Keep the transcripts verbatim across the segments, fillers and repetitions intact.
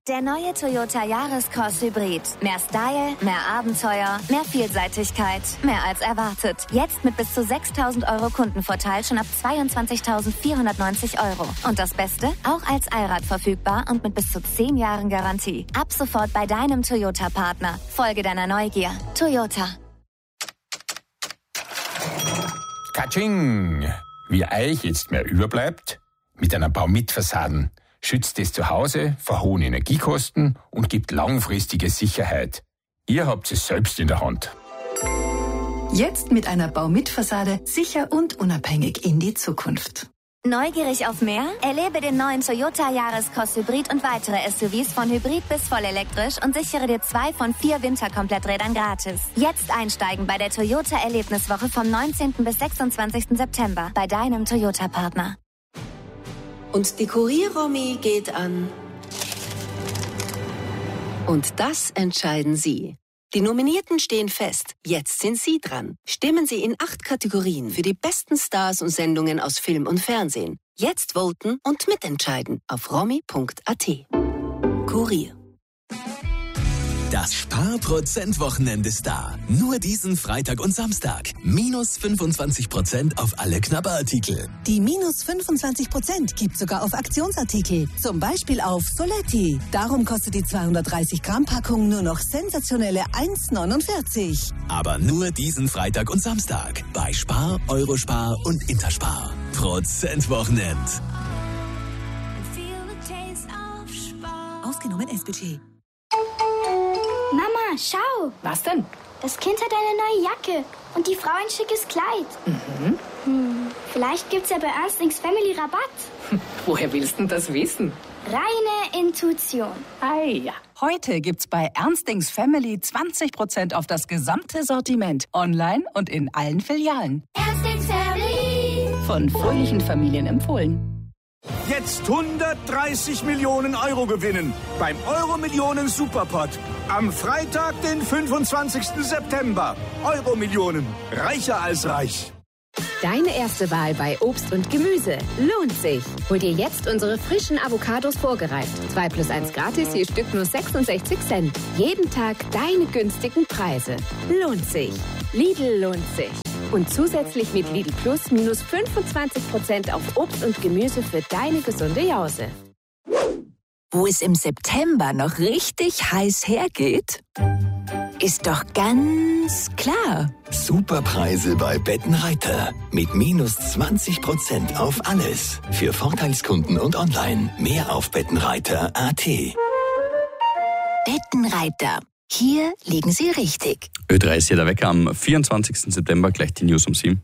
Der neue Toyota Yaris-Cross Hybrid. Mehr Style, mehr Abenteuer, mehr Vielseitigkeit, mehr als erwartet. Jetzt mit bis zu sechstausend Euro Kundenvorteil schon ab zweiundzwanzigtausendvierhundertneunzig Euro. Und das Beste? Auch als Allrad verfügbar und mit bis zu zehn Jahren Garantie. Ab sofort bei deinem Toyota-Partner. Folge deiner Neugier. Toyota. Katsching! Wie euch jetzt mehr überbleibt? Mit einer Baumit-Fassaden. Schützt es zu Hause vor hohen Energiekosten und gibt langfristige Sicherheit. Ihr habt es selbst in der Hand. Jetzt mit einer Baumit-Fassade sicher und unabhängig in die Zukunft. Neugierig auf mehr? Erlebe den neuen Toyota Yaris-Cross Hybrid und weitere S U Vs von Hybrid bis vollelektrisch und sichere dir zwei von vier Winterkompletträdern gratis. Jetzt einsteigen bei der Toyota Erlebniswoche vom neunzehnten bis sechsundzwanzigsten September bei deinem Toyota-Partner. Und die Kurier-Romy geht an. Und das entscheiden Sie. Die Nominierten stehen fest. Jetzt sind Sie dran. Stimmen Sie in acht Kategorien für die besten Stars und Sendungen aus Film und Fernsehen. Jetzt voten und mitentscheiden auf romy punkt a t. Kurier. Das Spar-Prozent-Wochenende ist da. Nur diesen Freitag und Samstag. Minus fünfundzwanzig Prozent auf alle Knabberartikel. Die minus fünfundzwanzig Prozent gibt sogar auf Aktionsartikel. Zum Beispiel auf Soletti. Darum kostet die zweihundertdreißig Gramm Packung nur noch sensationelle eins neunundvierzig. Aber nur diesen Freitag und Samstag. Bei Spar, Eurospar und Interspar. Prozent-Wochenend. Ausgenommen S-Budget. Mama, schau! Was denn? Das Kind hat eine neue Jacke und die Frau ein schickes Kleid. Mhm. Hm, vielleicht gibt's ja bei Ernstings Family Rabatt. Hm, woher willst du denn das wissen? Reine Intuition. Ei, ja. Heute gibt's bei Ernstings Family zwanzig Prozent auf das gesamte Sortiment. Online und in allen Filialen. Ernstings Family. Von fröhlichen Familien empfohlen. Jetzt hundertdreißig Millionen Euro gewinnen beim Euro-Millionen Superpot. Am Freitag, den fünfundzwanzigsten September. Euro-Millionen. Reicher als reich. Deine erste Wahl bei Obst und Gemüse lohnt sich. Hol dir jetzt unsere frischen Avocados vorgereift. zwei plus eins gratis, je Stück nur sechsundsechzig Cent. Jeden Tag deine günstigen Preise. Lohnt sich. Lidl lohnt sich. Und zusätzlich mit Lidl Plus minus fünfundzwanzig Prozent auf Obst und Gemüse für deine gesunde Jause. Wo es im September noch richtig heiß hergeht, ist doch ganz klar. Superpreise bei Bettenreiter. Mit minus zwanzig Prozent auf alles. Für Vorteilskunden und online. Mehr auf bettenreiter punkt a t. Bettenreiter. Hier liegen Sie richtig. Ö drei ist hier der Wecker am vierundzwanzigsten September, gleich die News um sieben.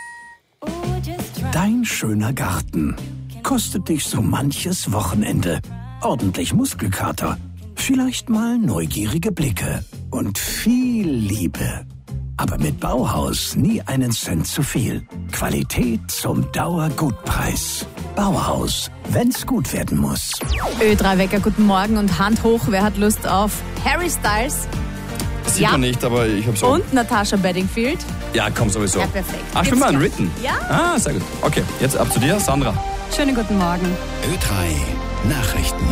Dein schöner Garten kostet dich so manches Wochenende. Ordentlich Muskelkater, vielleicht mal neugierige Blicke und viel Liebe. Aber mit Bauhaus nie einen Cent zu viel. Qualität zum Dauergutpreis. Bauhaus, wenn's gut werden muss. Ö drei Wecker, guten Morgen und Hand hoch. Wer hat Lust auf Harry Styles? Sieht ja. man nicht, aber ich hab's auch. Und Natasha Bedingfield? Ja, komm sowieso. Ja, perfekt. Ah, schon mal ein Written? Ja. Ah, sehr gut. Okay, jetzt ab zu dir, Sandra. Schönen guten Morgen. Ö drei Nachrichten.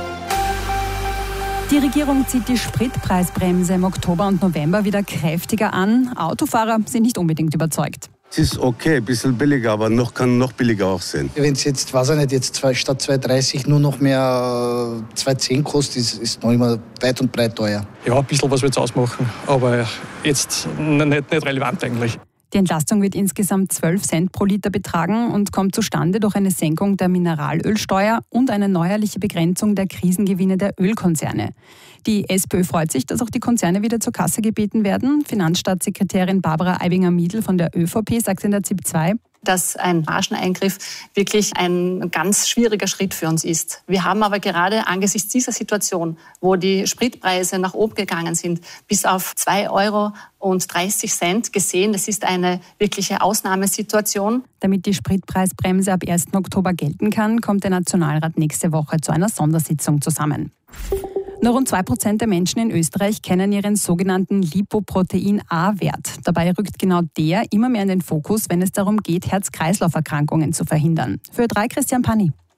Die Regierung zieht die Spritpreisbremse im Oktober und November wieder kräftiger an. Autofahrer sind nicht unbedingt überzeugt. Es ist okay, ein bisschen billiger, aber noch kann noch billiger auch sein. Wenn es jetzt, weiß ich nicht, jetzt zwei, statt zwei dreißig nur noch mehr zwei zehn kostet, ist, ist noch immer weit und breit teuer. Ja, ein bisschen was wird es ausmachen, aber jetzt nicht, nicht relevant eigentlich. Die Entlastung wird insgesamt zwölf Cent pro Liter betragen und kommt zustande durch eine Senkung der Mineralölsteuer und eine neuerliche Begrenzung der Krisengewinne der Ölkonzerne. Die SPÖ freut sich, dass auch die Konzerne wieder zur Kasse gebeten werden. Finanzstaatssekretärin Barbara Aibinger-Miedl von der ÖVP sagt in der ZIP zwei, dass ein Margeneingriff wirklich ein ganz schwieriger Schritt für uns ist. Wir haben aber gerade angesichts dieser Situation, wo die Spritpreise nach oben gegangen sind, bis auf zwei Euro und dreißig Cent gesehen, das ist eine wirkliche Ausnahmesituation. Damit die Spritpreisbremse ab ersten Oktober gelten kann, kommt der Nationalrat nächste Woche zu einer Sondersitzung zusammen. Nur rund zwei Prozent der Menschen in Österreich kennen ihren sogenannten Lipoprotein-A-Wert. Dabei rückt genau der immer mehr in den Fokus, wenn es darum geht, Herz-Kreislauf-Erkrankungen zu verhindern. Für Ö drei Christian Panni.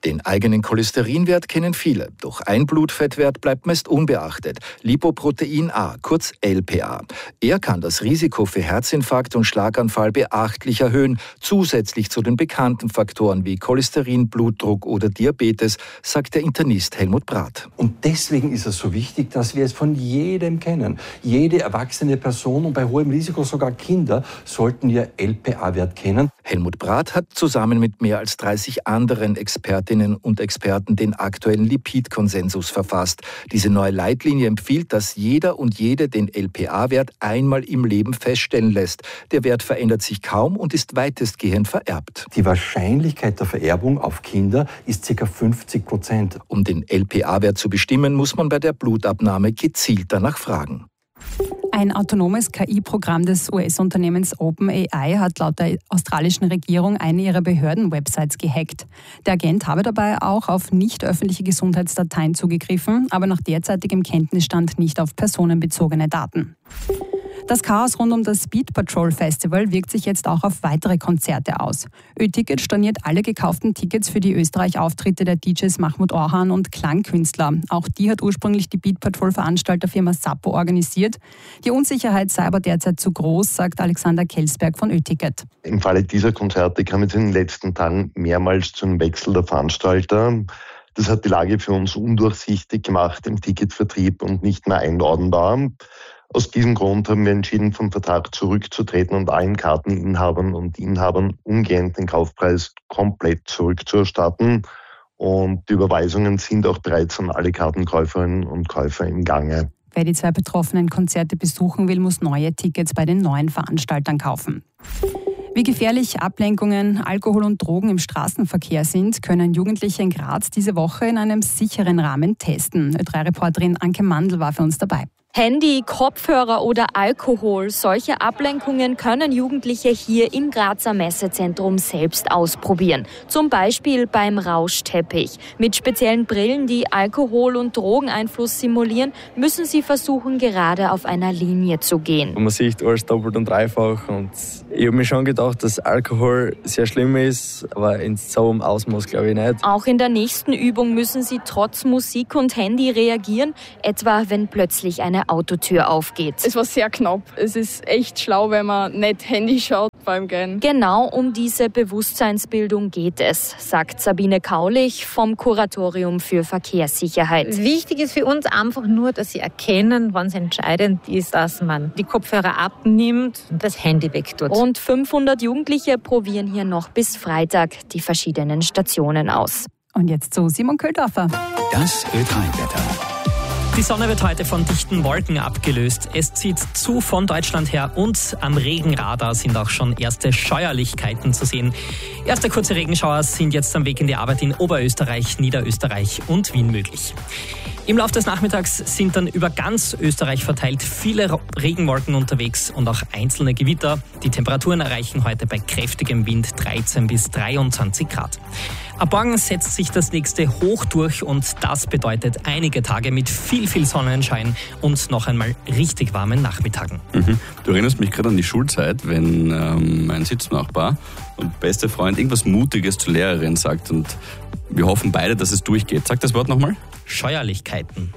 Den eigenen Cholesterinwert kennen viele, doch ein Blutfettwert bleibt meist unbeachtet. Lipoprotein A, kurz L P A. Er kann das Risiko für Herzinfarkt und Schlaganfall beachtlich erhöhen, zusätzlich zu den bekannten Faktoren wie Cholesterin, Blutdruck oder Diabetes, sagt der Internist Helmut Brath. Und deswegen ist es so wichtig, dass wir es von jedem kennen. Jede erwachsene Person und bei hohem Risiko sogar Kinder sollten ihr L P A-Wert kennen. Helmut Brath hat zusammen mit mehr als dreißig anderen Expertinnen und Experten den aktuellen Lipidkonsensus verfasst. Diese neue Leitlinie empfiehlt, dass jeder und jede den L P A-Wert einmal im Leben feststellen lässt. Der Wert verändert sich kaum und ist weitestgehend vererbt. Die Wahrscheinlichkeit der Vererbung auf Kinder ist ca. fünfzig Prozent. Um den L P A-Wert zu bestimmen, muss man bei der Blutabnahme gezielt danach fragen. Ein autonomes K I-Programm des U S-Unternehmens OpenAI hat laut der australischen Regierung eine ihrer Behörden-Websites gehackt. Der Agent habe dabei auch auf nicht öffentliche Gesundheitsdateien zugegriffen, aber nach derzeitigem Kenntnisstand nicht auf personenbezogene Daten. Das Chaos rund um das Speed Patrol Festival wirkt sich jetzt auch auf weitere Konzerte aus. Ö-Ticket storniert alle gekauften Tickets für die Österreich-Auftritte der D Js Mahmoud Orhan und Klangkünstler. Auch die hat ursprünglich die Beat Patrol-Veranstalterfirma Sappo organisiert. Die Unsicherheit sei aber derzeit zu groß, sagt Alexander Kelsberg von Ö-Ticket. Im Falle dieser Konzerte kam es in den letzten Tagen mehrmals zu einem Wechsel der Veranstalter. Das hat die Lage für uns undurchsichtig gemacht im Ticketvertrieb und nicht mehr einordnbar. Aus diesem Grund haben wir entschieden, vom Vertrag zurückzutreten und allen Karteninhabern und Inhabern umgehend den Kaufpreis komplett zurückzuerstatten. Und die Überweisungen sind auch bereits an alle Kartenkäuferinnen und Käufer im Gange. Wer die zwei betroffenen Konzerte besuchen will, muss neue Tickets bei den neuen Veranstaltern kaufen. Wie gefährlich Ablenkungen, Alkohol und Drogen im Straßenverkehr sind, können Jugendliche in Graz diese Woche in einem sicheren Rahmen testen. Ö drei Reporterin Anke Mandl war für uns dabei. Handy, Kopfhörer oder Alkohol, solche Ablenkungen können Jugendliche hier im Grazer Messezentrum selbst ausprobieren. Zum Beispiel beim Rauschteppich. Mit speziellen Brillen, die Alkohol- und Drogeneinfluss simulieren, müssen sie versuchen, gerade auf einer Linie zu gehen. Man sieht alles doppelt und dreifach und ich habe mir schon gedacht, dass Alkohol sehr schlimm ist, aber in so einem Ausmaß glaube ich nicht. Auch in der nächsten Übung müssen sie trotz Musik und Handy reagieren, etwa wenn plötzlich eine Autotür aufgeht. Es war sehr knapp. Es ist echt schlau, wenn man nicht Handy schaut beim Gehen. Genau um diese Bewusstseinsbildung geht es, sagt Sabine Kaulich vom Kuratorium für Verkehrssicherheit. Wichtig ist für uns einfach nur, dass sie erkennen, wann es entscheidend ist, dass man die Kopfhörer abnimmt und das Handy wegtut. Rund fünfhundert Jugendliche probieren hier noch bis Freitag die verschiedenen Stationen aus. Und jetzt zu Simon Köldorfer. Das Ö drei Wetter. Die Sonne wird heute von dichten Wolken abgelöst. Es zieht zu von Deutschland her und am Regenradar sind auch schon erste Scheuerlichkeiten zu sehen. Erste kurze Regenschauer sind jetzt am Weg in die Arbeit in Oberösterreich, Niederösterreich und Wien möglich. Im Laufe des Nachmittags sind dann über ganz Österreich verteilt viele Regenwolken unterwegs und auch einzelne Gewitter. Die Temperaturen erreichen heute bei kräftigem Wind dreizehn bis dreiundzwanzig Grad. Ab morgen setzt sich das nächste Hoch durch und das bedeutet einige Tage mit viel, viel Sonnenschein und noch einmal richtig warmen Nachmittagen. Mhm. Du erinnerst mich gerade an die Schulzeit, wenn ähm, mein Sitznachbar und beste Freund irgendwas Mutiges zur Lehrerin sagt und wir hoffen beide, dass es durchgeht. Sag das Wort nochmal. Scheuerlichkeiten.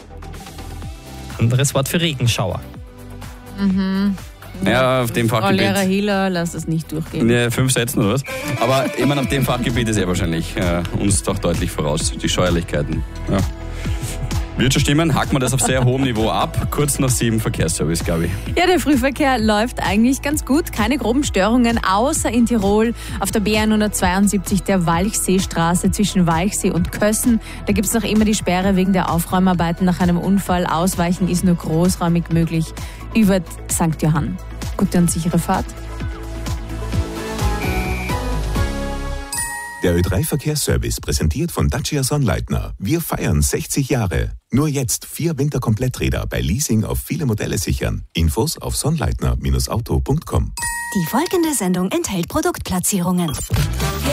Anderes Wort für Regenschauer. Mhm. Ja, auf dem Fachgebiet. Frau Lehrer Hiller, lass es nicht durchgehen. Ja, fünf Sätzen oder was? Aber ich meine, auf dem Fachgebiet ist er wahrscheinlich äh, uns doch deutlich voraus. Die Scheuerlichkeiten. Ja. Wird schon stimmen, hacken wir das auf sehr hohem Niveau ab. Kurz nach sieben Verkehrsservice, glaube ich. Ja, der Frühverkehr läuft eigentlich ganz gut. Keine groben Störungen, außer in Tirol auf der B hundertzweiundsiebzig der Walchseestraße zwischen Walchsee und Kössen. Da gibt es noch immer die Sperre wegen der Aufräumarbeiten nach einem Unfall. Ausweichen ist nur großräumig möglich über Sankt Johann. Gute und sichere Fahrt. Der Ö drei Verkehrsservice präsentiert von Dacia Sonnleitner. Wir feiern sechzig Jahre. Nur jetzt vier Winterkompletträder bei Leasing auf viele Modelle sichern. Infos auf sonnleitner Bindestrich auto Punkt com. Die folgende Sendung enthält Produktplatzierungen.